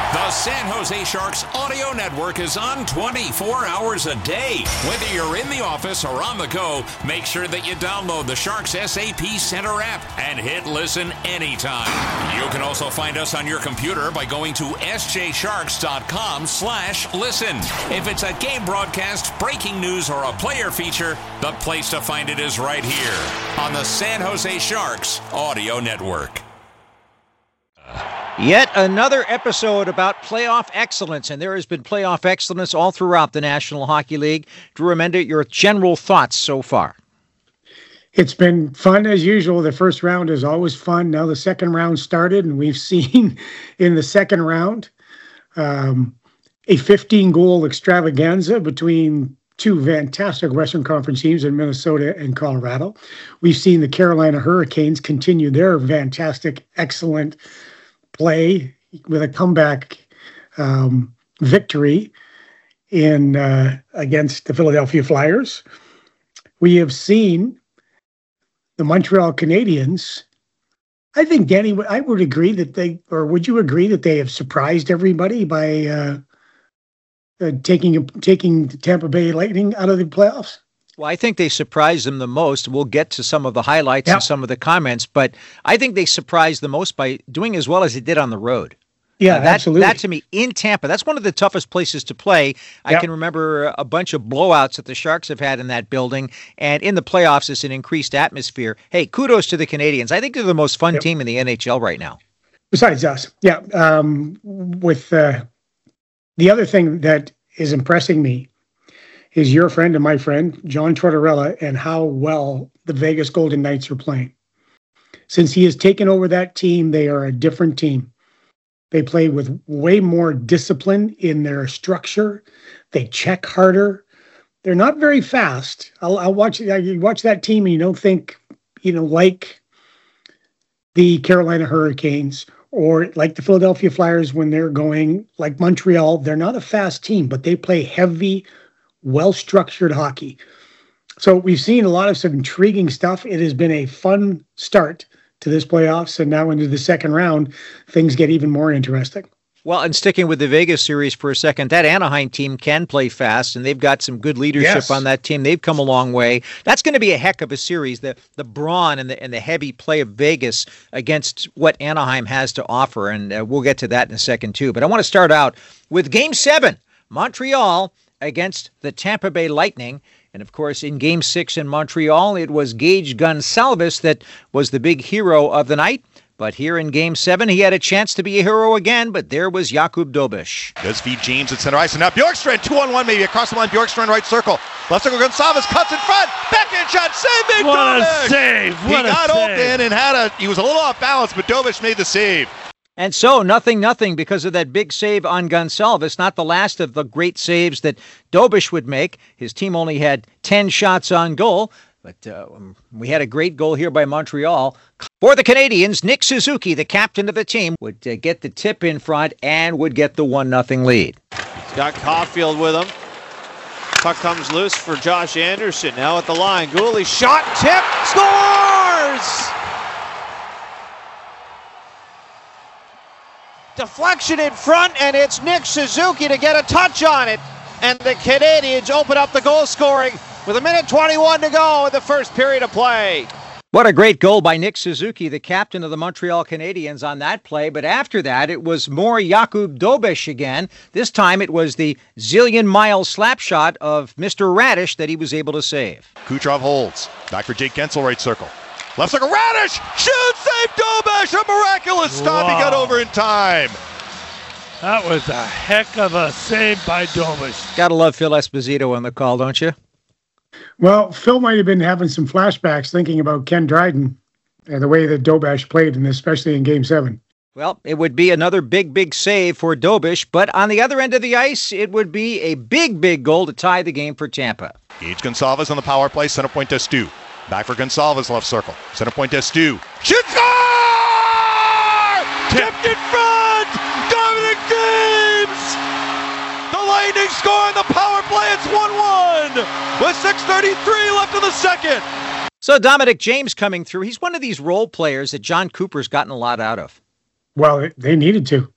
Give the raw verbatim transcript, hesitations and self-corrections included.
The San Jose Sharks audio network is on twenty-four hours a day. Whether you're in the office or on the go, make sure that you download the Sharks S A P Center app and hit listen anytime. You can also find us on your computer by going to sjsharks.com slash listen. If it's a game broadcast, breaking news, or a player feature, the place to find it is right here on the San Jose Sharks audio network. Yet another episode about playoff excellence, and there has been playoff excellence all throughout the National Hockey League. Drew Remenda, your general thoughts so far? It's been fun as usual. The first round is always fun. Now the second round started, and we've seen in the second round um, a fifteen-goal extravaganza between two fantastic Western Conference teams in Minnesota and Colorado. We've seen the Carolina Hurricanes continue their fantastic, excellent play with a comeback um, victory in uh, against the Philadelphia Flyers. We have seen the Montreal Canadiens. I think, Danny, I would agree that they, or would you agree that they have surprised everybody by uh, uh, taking taking the Tampa Bay Lightning out of the playoffs? Well, I think they surprised them the most. We'll get to some of the highlights, yep, and some of the comments, but I think they surprised the most by doing as well as they did on the road. Yeah, uh, that, absolutely. That, to me, in Tampa, that's one of the toughest places to play. I yep. can remember a bunch of blowouts that the Sharks have had in that building, and in the playoffs, it's an increased atmosphere. Hey, kudos to the Canadiens. I think they're the most fun yep. team in the N H L right now. Besides us, yeah. Um, with uh, the other thing that is impressing me is your friend and my friend, John Tortorella, and how well the Vegas Golden Knights are playing. Since he has taken over that team, they are a different team. They play with way more discipline in their structure. They check harder. They're not very fast. I'll, I'll watch, I watch that team and you don't think, you know, like the Carolina Hurricanes or like the Philadelphia Flyers when they're going, like Montreal. They're not a fast team, but they play heavy, well-structured hockey. So we've seen a lot of some intriguing stuff. It has been a fun start to this playoffs, and now into the second round, things get even more interesting. Well, and sticking with the Vegas series for a second, that Anaheim team can play fast, and they've got some good leadership yes. on that team. They've come a long way. That's going to be a heck of a series, the the brawn and the and the heavy play of Vegas against what Anaheim has to offer, and uh, we'll get to that in a second, too. But I want to start out with Game seven, Montreal against the Tampa Bay Lightning. And, of course, in Game six in Montreal, it was Gage Gonsalves that was the big hero of the night. But here in Game seven, he had a chance to be a hero again, but there was Jakub Dobeš. Does feed James at center ice, and now Bjorkstrand, two on one maybe, across the line, Bjorkstrand right circle. Left circle, Gonsalves cuts in front, backhand shot, save, big What Dobeš! a save, what he a got save. open and had a, he was a little off balance, but Dobeš made the save. And so, nothing, nothing because of that big save on Gonsalves. Not the last of the great saves that Dobeš would make. His team only had ten shots on goal, but uh, we had a great goal here by Montreal. For the Canadiens, Nick Suzuki, the captain of the team, would uh, get the tip in front and would get the one nothing lead. He's got Caulfield with him. Puck comes loose for Josh Anderson. Now at the line, Gooley shot, tip, scores! Deflection in front, and it's Nick Suzuki to get a touch on it. And the Canadiens open up the goal scoring with a minute twenty-one to go in the first period of play. What a great goal by Nick Suzuki, the captain of the Montreal Canadiens on that play. But after that, it was more Jakub Dobeš again. This time it was the zillion-mile slap shot of Mister Radish that he was able to save. Kucherov holds. Back for Jake Gensel, right circle. Left circle, Radish! Shoots, save Dobeš! A miraculous stop, wow. He got over in time. That was a heck of a save by Dobeš. Gotta love Phil Esposito on the call, don't you? Well, Phil might have been having some flashbacks thinking about Ken Dryden and the way that Dobeš played, and especially in Game seven. Well, it would be another big, big save for Dobeš, but on the other end of the ice, it would be a big, big goal to tie the game for Tampa. Gage Gonsalves on the power play, center point to Stu. Back for Gonsalves, left circle. Center point to Stu. Shoot, score! Tipped in front! Dominic James! The Lightning score on the power play. It's one one with six thirty-three left in the second. So Dominic James coming through. He's one of these role players that John Cooper's gotten a lot out of. Well, they needed to.